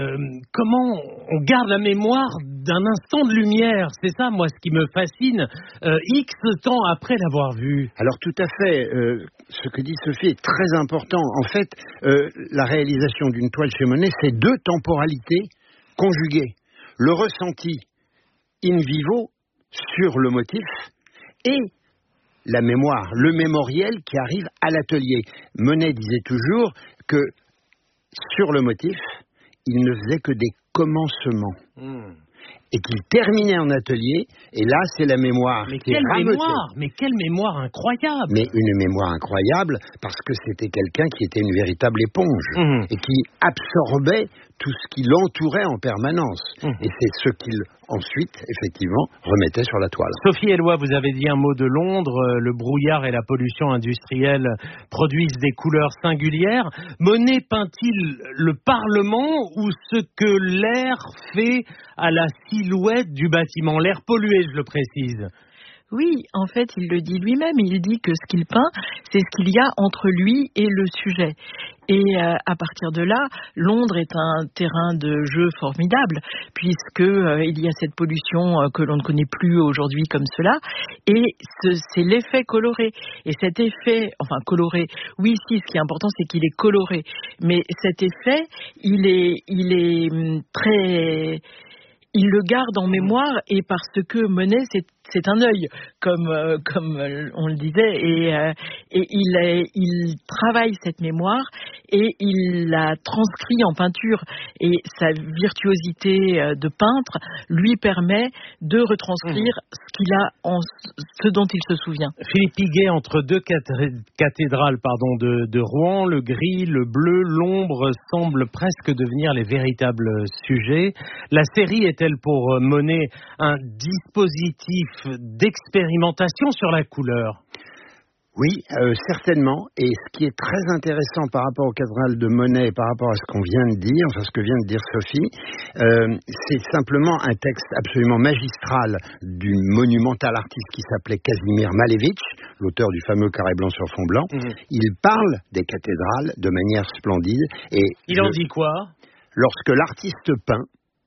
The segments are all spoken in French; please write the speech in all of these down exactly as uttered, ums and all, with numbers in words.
Euh, comment on garde la mémoire d'un instant de lumière? C'est ça, moi, ce qui me fascine, euh, X temps après l'avoir vu. Alors tout à fait, euh, ce que dit Sophie est très important. En fait, euh, la réalisation d'une toile chez Monet, c'est deux temporalités conjuguées. Le ressenti in vivo sur le motif et la mémoire, le mémoriel qui arrive à l'atelier. Monet disait toujours que sur le motif, il ne faisait que des commencements. Mmh. Et qu'il terminait en atelier, et là, c'est la mémoire. Mais qui quelle est mémoire! Mais quelle mémoire incroyable! Mais une mémoire incroyable, parce que c'était quelqu'un qui était une véritable éponge, mmh. et qui absorbait tout ce qui l'entourait en permanence. Mmh. Et c'est ce qu'il, ensuite, effectivement, remettait sur la toile. Sophie Eloi, vous avez dit un mot de Londres, le brouillard et la pollution industrielle produisent des couleurs singulières. Monet peint-il le Parlement ou ce que l'air fait à la silhouette du bâtiment? L'air pollué, je le précise. Oui, en fait, il le dit lui-même. Il dit que ce qu'il peint, c'est ce qu'il y a entre lui et le sujet. Et euh, à partir de là, Londres est un terrain de jeu formidable, puisque euh, il y a cette pollution euh, que l'on ne connaît plus aujourd'hui comme cela, et ce, c'est l'effet coloré. Et cet effet, enfin coloré, oui, si, ce qui est important, c'est qu'il est coloré. Mais cet effet, il est, il est très... Il le garde en mémoire, et parce que Monet, c'est, c'est un œil, comme, euh, comme on le disait, et, euh, et il, est, il travaille cette mémoire et il la transcrit en peinture. Et sa virtuosité de peintre lui permet de retranscrire mmh. ce qu'il a, en, ce dont il se souvient. Philippe Piguet, entre deux cathédrales pardon, de, de Rouen, le gris, le bleu, l'ombre semblent presque devenir les véritables sujets. La série est pour Monet un dispositif d'expérimentation sur la couleur? Oui, euh, certainement. Et ce qui est très intéressant par rapport aux cathédrales de Monet et par rapport à ce qu'on vient de dire, enfin ce que vient de dire Sophie, euh, c'est simplement un texte absolument magistral d'une monumentale artiste qui s'appelait Kazimir Malevich, l'auteur du fameux Carré blanc sur fond blanc. Mmh. Il parle des cathédrales de manière splendide. Et il en dit quoi? Lorsque l'artiste peint,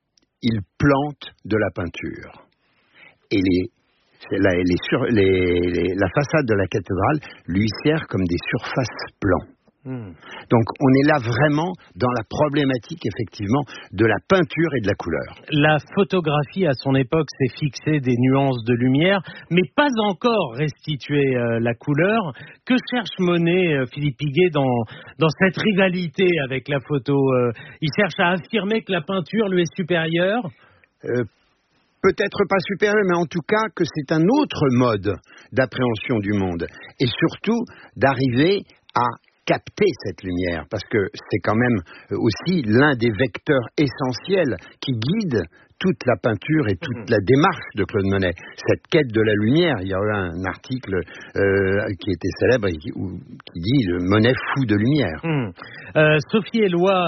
il plante de la peinture. Et les, la, les sur, les, les, la façade de la cathédrale lui sert comme des surfaces plans. Mmh. Donc on est là vraiment dans la problématique, effectivement, de la peinture et de la couleur. La photographie, à son époque, s'est fixée des nuances de lumière, mais pas encore restitué euh, la couleur. Que cherche Monet, euh, Philippe Piguet, dans, dans cette rivalité avec la photo? euh, Il cherche à affirmer que la peinture lui est supérieure? euh, Peut-être pas supérieur, mais en tout cas que c'est un autre mode d'appréhension du monde. Et surtout, d'arriver à capter cette lumière, parce que c'est quand même aussi l'un des vecteurs essentiels qui guide toute la peinture et toute la démarche de Claude Monet. Cette quête de la lumière, il y a eu un article euh, qui était célèbre et qui, où, qui dit « Le Monet fou de lumière mmh. ». Euh, Sophie Eloi,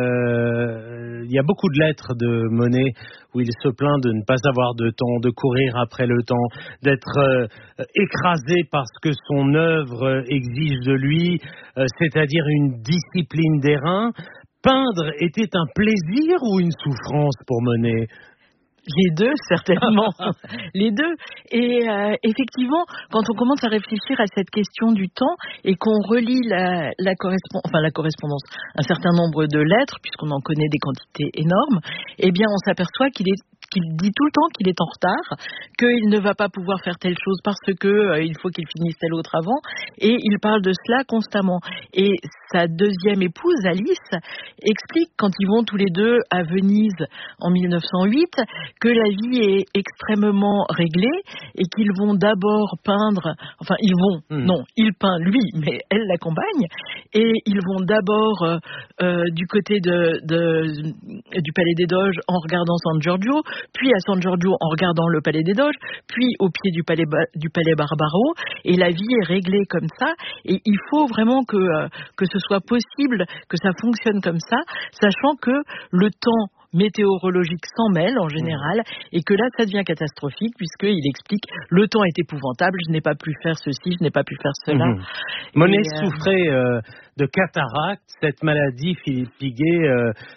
euh, il y a beaucoup de lettres de Monet où il se plaint de ne pas avoir de temps, de courir après le temps, d'être euh, écrasé parce que son œuvre exige de lui, euh, c'est-à-dire une discipline des reins. Peindre était un plaisir ou une souffrance pour Monet? Les deux, certainement. Les deux. Et euh, effectivement, quand on commence à réfléchir à cette question du temps et qu'on relit la, la, correspond- enfin, la correspondance, un certain nombre de lettres, puisqu'on en connaît des quantités énormes, eh bien, on s'aperçoit qu'il est qu'il dit tout le temps qu'il est en retard, qu'il ne va pas pouvoir faire telle chose parce que euh, il faut qu'il finisse telle autre avant, et il parle de cela constamment. Et sa deuxième épouse, Alice, explique quand ils vont tous les deux à Venise en mille neuf cent huit que la vie est extrêmement réglée et qu'ils vont d'abord peindre, enfin ils vont, mmh. non, il peint lui, mais elle l'accompagne, et ils vont d'abord euh, euh, du côté de, de, du Palais des Doges en regardant San Giorgio, puis à San Giorgio en regardant le Palais des Doges, puis au pied du Palais, du Palais Barbaro, et la vie est réglée comme ça, et il faut vraiment que, euh, que ce soit possible, que ça fonctionne comme ça, sachant que le temps météorologique s'en mêle en général, et que là ça devient catastrophique puisqu'il explique le temps est épouvantable, je n'ai pas pu faire ceci, je n'ai pas pu faire cela. Mmh. Monet euh... souffrait euh, de cataracte, cette maladie, Philippe Piguet, euh,